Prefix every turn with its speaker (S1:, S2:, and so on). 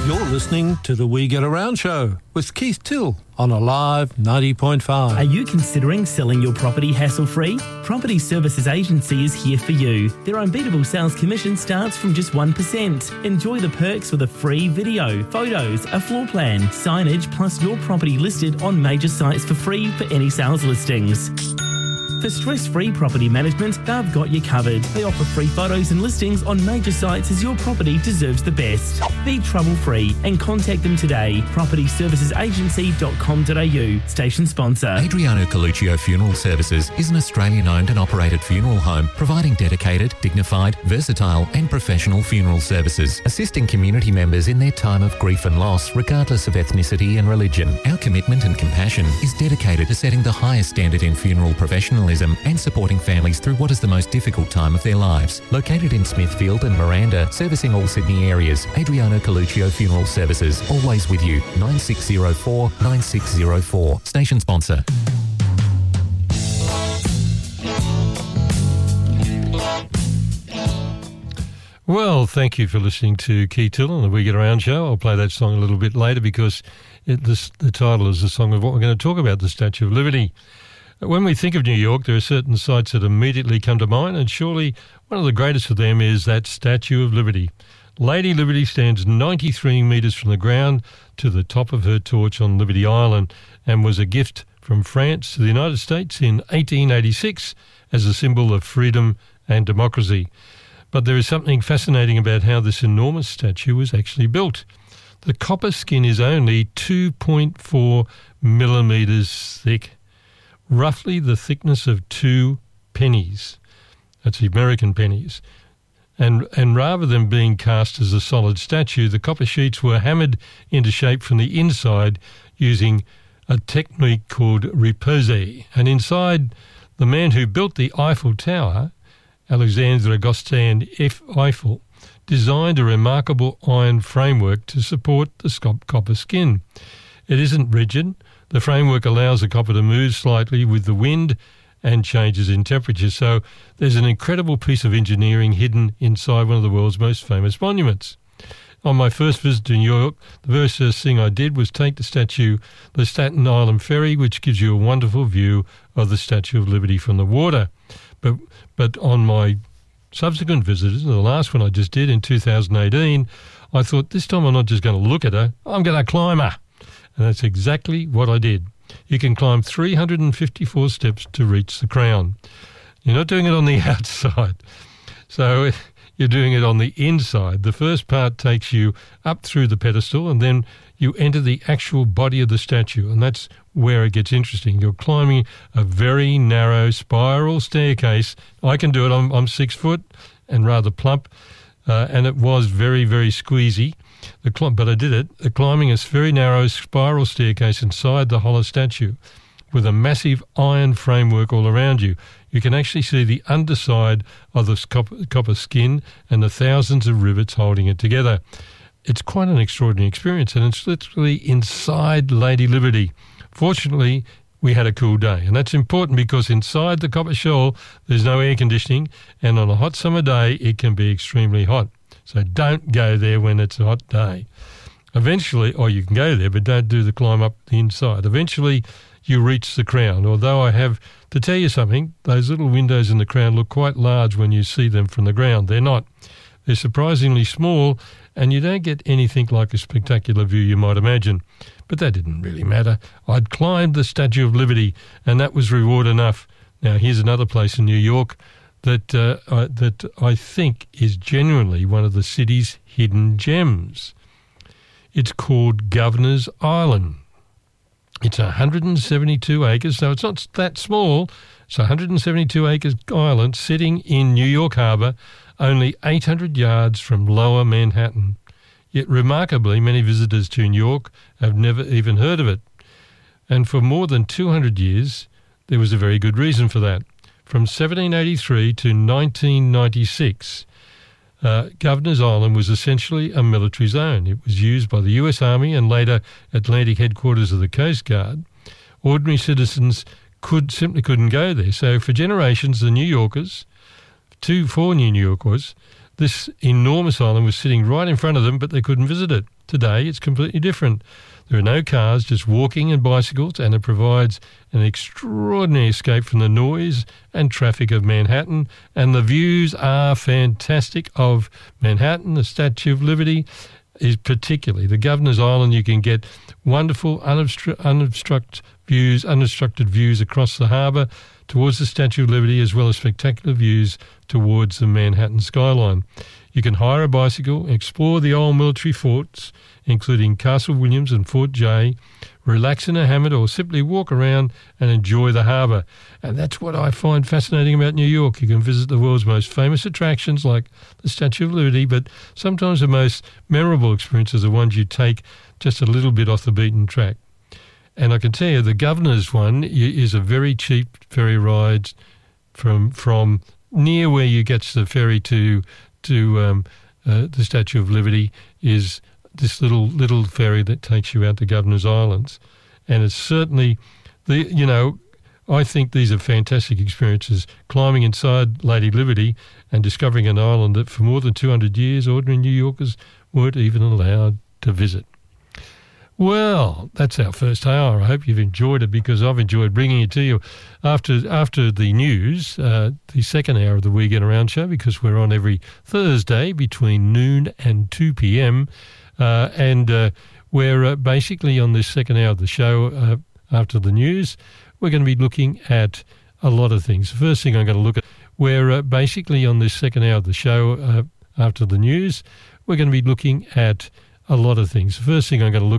S1: You're listening to the We Get Around Show with Keith Till on Alive 90.5.
S2: Are you considering selling your property hassle-free? Property Services Agency is here for you. Their unbeatable sales commission starts from just 1%. Enjoy the perks with a free video, photos, a floor plan, signage, plus your property listed on major sites for free for any sales listings. For stress-free property management, they've got you covered. They offer free photos and listings on major sites as your property deserves the best. Be trouble-free and contact them today. propertyservicesagency.com.au. Station sponsor.
S3: Adriano Coluccio Funeral Services is an Australian-owned and operated funeral home providing dedicated, dignified, versatile and professional funeral services, assisting community members in their time of grief and loss regardless of ethnicity and religion. Our commitment and compassion is dedicated to setting the highest standard in funeral professionalism and supporting families through what is the most difficult time of their lives. Located in Smithfield and Miranda, servicing all Sydney areas, Adriano Coluccio Funeral Services, always with you. 9604 9604. Station sponsor.
S4: Well, thank you for listening to Keith Till on the We Get Around show. I'll play that song a little bit later because the title is the song of what we're going to talk about, the Statue of Liberty. When we think of New York, there are certain sites that immediately come to mind, and surely one of the greatest of them is that Statue of Liberty. Lady Liberty stands 93 metres from the ground to the top of her torch on Liberty Island and was a gift from France to the United States in 1886 as a symbol of freedom and democracy. But there is something fascinating about how this enormous statue was actually built. The copper skin is only 2.4 millimetres thick, roughly the thickness of 2 pennies. That's the American pennies. And rather than being cast as a solid statue, the copper sheets were hammered into shape from the inside using a technique called repose. And inside, the man who built the Eiffel Tower, Alexandre Gostin Eiffel, designed a remarkable iron framework to support the copper skin. It isn't rigid. The framework allows the copper to move slightly with the wind and changes in temperature. So there's an incredible piece of engineering hidden inside one of the world's most famous monuments. On my first visit to New York, the very first thing I did was take the Staten Island Ferry, which gives you a wonderful view of the Statue of Liberty from the water. But on my subsequent visits, the last one I just did in 2018, I thought this time I'm not just going to look at her, I'm going to climb her. And that's exactly what I did. You can climb 354 steps to reach the crown. You're not doing it on the outside. So you're doing it on the inside. The first part takes you up through the pedestal and then you enter the actual body of the statue. And that's where it gets interesting. You're climbing a very narrow spiral staircase. I can do it. I'm 6 foot and rather plump. And it was very, very squeezy. But I did it, climbing a very narrow spiral staircase inside the hollow statue with a massive iron framework all around you. You can actually see the underside of the copper skin and the thousands of rivets holding it together. It's quite an extraordinary experience, and it's literally inside Lady Liberty. Fortunately, we had a cool day, and that's important because inside the copper shell there's no air conditioning, and on a hot summer day it can be extremely hot. So don't go there when it's a hot day. Eventually, or you can go there, but don't do the climb up the inside. Eventually, you reach the crown. Although I have to tell you something, those little windows in the crown look quite large when you see them from the ground. They're not. They're surprisingly small, and you don't get anything like a spectacular view you might imagine. But that didn't really matter. I'd climbed the Statue of Liberty, and that was reward enough. Now, here's another place in New York that I think is genuinely one of the city's hidden gems. It's called Governor's Island. It's 172 acres, so it's not that small. It's a 172 acres island sitting in New York Harbour, only 800 yards from Lower Manhattan. Yet remarkably, many visitors to New York have never even heard of it. And for more than 200 years, there was a very good reason for that. From 1783 to 1996, Governor's Island was essentially a military zone. It was used by the US Army and later Atlantic headquarters of the Coast Guard. Ordinary citizens simply couldn't go there. So for generations, the New Yorkers, 4 New Yorkers, this enormous island was sitting right in front of them, but they couldn't visit it. Today, it's completely different. There are no cars, just walking and bicycles, and it provides an extraordinary escape from the noise and traffic of Manhattan. And the views are fantastic of Manhattan. The Statue of Liberty is particularly the Governor's Island. You can get wonderful unobstructed views across the harbour towards the Statue of Liberty, as well as spectacular views towards the Manhattan skyline. You can hire a bicycle, explore the old military forts, including Castle Williams and Fort Jay, relax in a hammock, or simply walk around and enjoy the harbour. And that's what I find fascinating about New York. You can visit the world's most famous attractions like the Statue of Liberty, but sometimes the most memorable experiences are ones you take just a little bit off the beaten track. And I can tell you the Governor's one is a very cheap ferry ride from near where you get the ferry to the Statue of Liberty is this little ferry that takes you out to Governor's Islands. And it's certainly, I think these are fantastic experiences, climbing inside Lady Liberty and discovering an island that for more than 200 years ordinary New Yorkers weren't even allowed to visit. Well, that's our first hour. I hope you've enjoyed it, because I've enjoyed bringing it to you after the news, the second hour of the We Get Around show, because we're on every Thursday between noon and 2 p.m. And we're basically on this second hour of the show after the news. We're going to be looking at a lot of things. The first thing I'm going to look at, we're basically on this second hour of the show after the news. We're going to be looking at a lot of things. The first thing I'm going to look